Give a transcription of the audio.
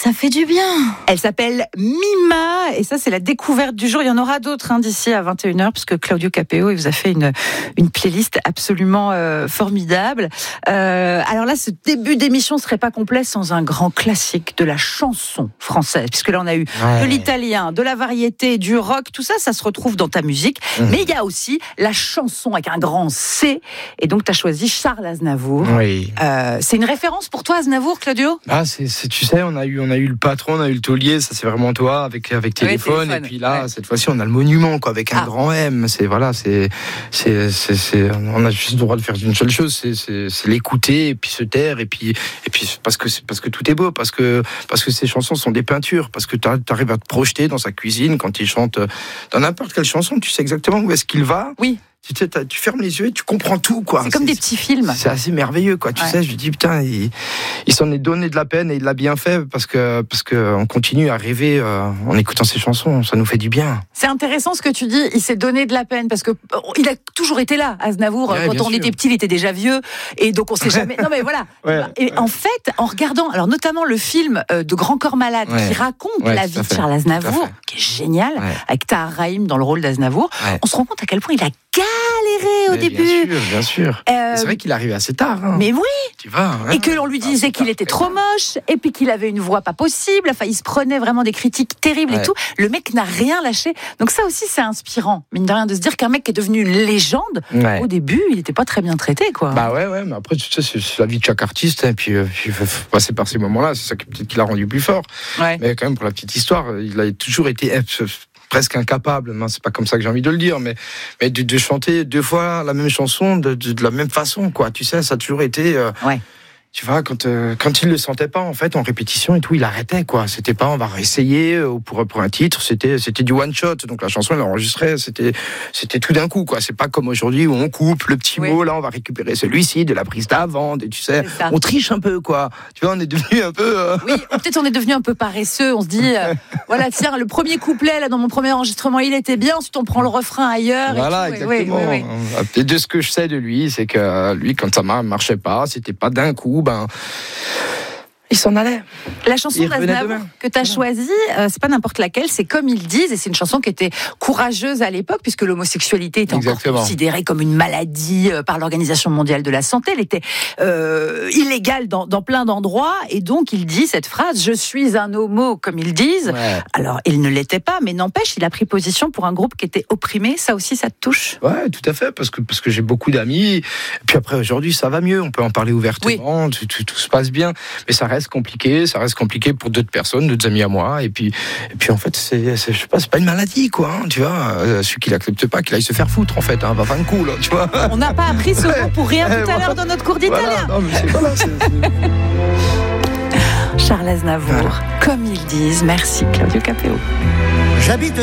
Ça fait du bien. Elle s'appelle Mima et ça c'est la découverte du jour. Il y en aura d'autres d'ici à 21h puisque Claudio Capéo il vous a fait une playlist absolument formidable. Alors là, ce début d'émission serait pas complet sans un grand classique de la chanson française, puisque là on a eu de l'italien, de la variété, du rock, tout ça, ça se retrouve dans ta musique. Mais il y a aussi la chanson avec un grand C, et donc tu as choisi Charles Aznavour. Oui. C'est une référence pour toi, Aznavour, Claudio ? Ah, tu sais, on a eu le patron, on a eu le taulier, ça c'est vraiment toi avec téléphone, et puis là, cette fois-ci, on a le monument, quoi, avec un grand M. On a juste le droit de faire une seule chose, c'est l'écouter, et puis se taire, et puis parce que tout est beau, parce que ces chansons sont des peintures, parce que tu arrives à te projeter dans sa cuisine quand il chante dans n'importe quelle chanson, tu sais exactement où est-ce qu'il va. Oui. Tu fermes les yeux et tu comprends tout, quoi. C'est comme des petits films. C'est assez merveilleux, quoi. Tu sais, je me dis, putain, il s'en est donné de la peine et il l'a bien fait parce que on continue à rêver en écoutant ces chansons. Ça nous fait du bien. C'est intéressant ce que tu dis. Il s'est donné de la peine parce que il a toujours été là, Aznavour. Ouais, quand on était petit, il était déjà vieux et donc on sait jamais. Non, mais voilà. Et en fait, en regardant, alors notamment le film de Grand Corps Malade qui raconte la vie de Charles Aznavour, qui est génial, avec Tahar Rahim dans le rôle d'Aznavour, on se rend compte à quel point il a galéré au début. Bien sûr. C'est vrai qu'il arrivait assez tard. Mais oui. Tu vois. Et que l'on lui disait qu'il était trop moche, et puis qu'il avait une voix pas possible. Enfin, il se prenait vraiment des critiques terribles et tout. Le mec n'a rien lâché. Donc ça aussi, c'est inspirant, mine de rien, de se dire qu'un mec qui est devenu une légende, au début, il n'était pas très bien traité, quoi. Bah ouais, mais après, tu sais, c'est la vie de chaque artiste, et puis il faut passer par ces moments-là. C'est ça qui peut-être qui l'a rendu plus fort. Mais quand même, pour la petite histoire, il a toujours été presque incapable, non, c'est pas comme ça que j'ai envie de le dire, mais de chanter 2 fois la même chanson de la même façon, quoi. Tu sais, ça a toujours été. Tu vois, quand il le sentait pas, en fait, en répétition et tout, il arrêtait, quoi. C'était pas, on va réessayer pour un titre. C'était du one shot. Donc la chanson, elle enregistrait. C'était tout d'un coup, quoi. C'est pas comme aujourd'hui où on coupe le petit mot. Là, on va récupérer celui-ci de la prise d'avant. Et tu sais, on triche un peu, quoi. Tu vois, on est devenu un peu. Oui, peut-être on est devenu un peu paresseux. On se dit, voilà, tiens, le premier couplet là dans mon premier enregistrement, il était bien. Ensuite, on prend le refrain ailleurs. Voilà, et tout. exactement. Et de ce que je sais de lui, c'est que lui, quand ça marchait pas, c'était pas d'un coup. Il s'en allait. La chanson d'Aznavour que tu as choisie, c'est pas n'importe laquelle, c'est Comme ils disent, et c'est une chanson qui était courageuse à l'époque, puisque l'homosexualité était encore considérée comme une maladie par l'Organisation mondiale de la santé. Elle était illégale dans plein d'endroits, et donc il dit cette phrase, je suis un homo, comme ils disent. Alors, il ne l'était pas, mais n'empêche, il a pris position pour un groupe qui était opprimé. Ça aussi, ça te touche ? Ouais, tout à fait, parce que j'ai beaucoup d'amis, et puis après, aujourd'hui, ça va mieux, on peut en parler ouvertement, tout se passe bien, mais ça reste compliqué pour d'autres personnes, d'autres amis à moi, et puis en fait je sais pas, c'est pas une maladie, quoi, tu vois, celui qui l'accepte pas, qu'il aille se faire foutre, en fait, va faire un coup, là, tu vois. On n'a pas appris ce mot pour rien tout à l'heure dans notre cours d'italien. Non, mais c'est Charles Aznavour, Comme ils disent. Merci Claudio Capéo. J'habite